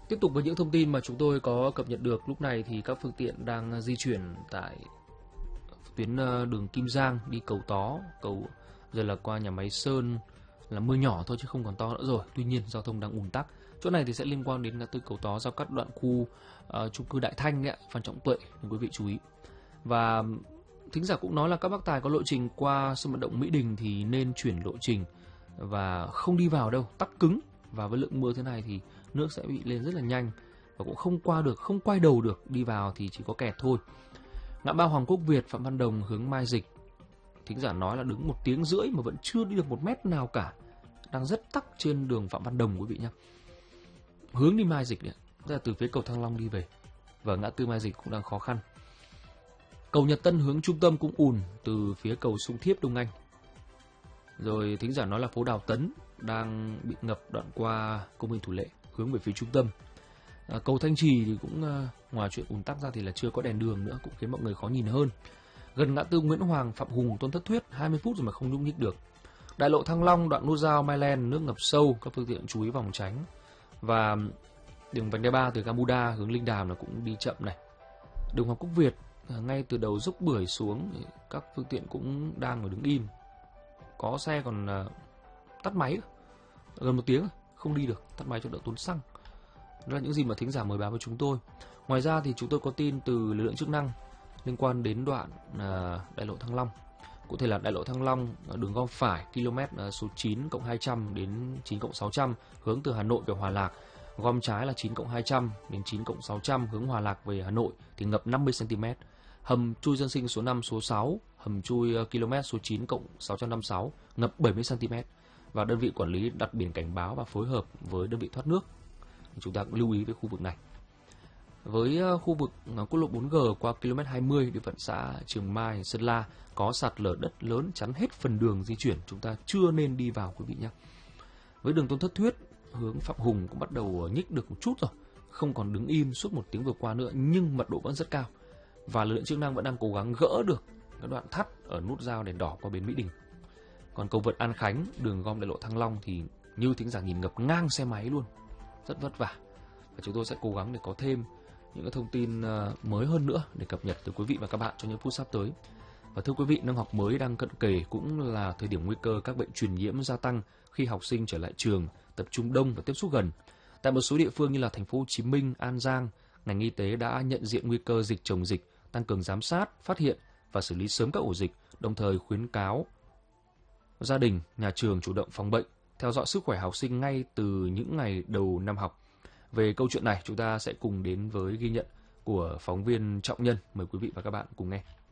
Tiếp tục với những thông tin mà chúng tôi có cập nhật được lúc này thì các phương tiện đang di chuyển tại tuyến đường Kim Giang đi cầu Tó, cầu rồi là qua nhà máy Sơn, là mưa nhỏ thôi chứ không còn to nữa rồi. Tuy nhiên giao thông đang ùn tắc. Chỗ này thì sẽ liên quan đến ngã tư cầu Tó giao cắt đoạn khu chung cư Đại Thanh ấy, Phan Trọng Tuệ, nên quý vị chú ý. Và thính giả cũng nói là các bác tài có lộ trình qua sân vận động Mỹ Đình thì nên chuyển lộ trình và không đi vào đâu, tắc cứng. Và với lượng mưa thế này thì nước sẽ bị lên rất là nhanh và cũng không qua được, không quay đầu được, đi vào thì chỉ có kẹt thôi. Ngã ba Hoàng Quốc Việt, Phạm Văn Đồng hướng Mai Dịch, thính giả nói là đứng 1 tiếng rưỡi mà vẫn chưa đi được 1 mét nào cả, đang rất tắc trên đường Phạm Văn Đồng quý vị nhé. Hướng đi Mai Dịch đấy, tức là từ phía cầu Thăng Long đi về, và ngã tư Mai Dịch cũng đang khó khăn. Cầu Nhật Tân hướng trung tâm cũng ùn từ phía cầu Sung Thiếp Đông Anh. Rồi thính giả nói là phố Đào Tấn đang bị ngập đoạn qua Công viên Thủ Lệ hướng về phía trung tâm. Cầu Thanh Trì thì cũng ngoài chuyện ùn tắc ra thì là chưa có đèn đường nữa, cũng khiến mọi người khó nhìn hơn. Gần ngã tư Nguyễn Hoàng, Phạm Hùng, Tôn Thất Thuyết 20 phút rồi mà không nhúc nhích được. Đại lộ Thăng Long đoạn nút giao Mai Len nước ngập sâu, các phương tiện chú ý vòng tránh. Và đường vành đai 3 từ Gamuda hướng Linh Đàm là cũng đi chậm này. Đường Hoàng Quốc Việt ngay từ đầu dốc Bưởi xuống thì các phương tiện cũng đang ở đứng im. Có xe còn tắt máy gần 1 tiếng không đi được, tắt máy cho đỡ tốn xăng. Đó là những gì mà thính giả mời báo với chúng tôi. Ngoài ra thì chúng tôi có tin từ lực lượng chức năng liên quan đến đoạn đại lộ Thăng Long. Cụ thể là đại lộ Thăng Long đường gom phải km số 9+200 đến 9+600 hướng từ Hà Nội về Hòa Lạc. Gom trái là 9+200 đến 9+600 hướng Hòa Lạc về Hà Nội thì ngập 50 cm. Hầm chui dân sinh số 5 số 6, hầm chui km số 9+656 ngập 70 cm. Và đơn vị quản lý đặt biển cảnh báo và phối hợp với đơn vị thoát nước. Chúng ta cũng lưu ý với khu vực này. Với khu vực quốc lộ 4G qua km 20 địa phận xã Trường Mai, Sơn La có sạt lở đất lớn chắn hết phần đường di chuyển, chúng ta chưa nên đi vào quý vị nhé. Với đường Tôn Thất Thuyết hướng Phạm Hùng cũng bắt đầu nhích được một chút rồi, không còn đứng im suốt 1 tiếng vừa qua nữa, nhưng mật độ vẫn rất cao và lực lượng chức năng vẫn đang cố gắng gỡ được cái đoạn thắt ở nút giao đèn đỏ qua bến Mỹ Đình. Còn cầu vượt An Khánh đường gom đại lộ Thăng Long thì như thính giả nhìn ngập ngang xe máy luôn, rất vất vả. Và chúng tôi sẽ cố gắng để có thêm những cái thông tin mới hơn nữa để cập nhật tới quý vị và các bạn trong những phút sắp tới. Và thưa quý vị, năm học mới đang cận kề cũng là thời điểm nguy cơ các bệnh truyền nhiễm gia tăng khi học sinh trở lại trường, tập trung đông và tiếp xúc gần. Tại một số địa phương như là thành phố Hồ Chí Minh, An Giang, ngành y tế đã nhận diện nguy cơ dịch chồng dịch, tăng cường giám sát, phát hiện và xử lý sớm các ổ dịch, đồng thời khuyến cáo gia đình, nhà trường chủ động phòng bệnh, theo dõi sức khỏe học sinh ngay từ những ngày đầu năm học. Về câu chuyện này, chúng ta sẽ cùng đến với ghi nhận của phóng viên Trọng Nhân. Mời quý vị và các bạn cùng nghe.